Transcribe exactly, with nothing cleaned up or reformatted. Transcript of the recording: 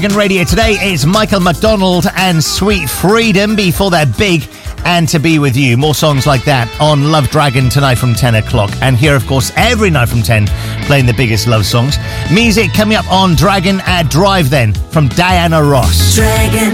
Radio today is Michael McDonald and Sweet Freedom. Before that, Big and To Be With You. More songs like that on Love Dragon tonight from ten o'clock. And here, of course, every night from ten, playing the biggest love songs. Music coming up on Dragon at Drive then from Diana Ross. Dragon.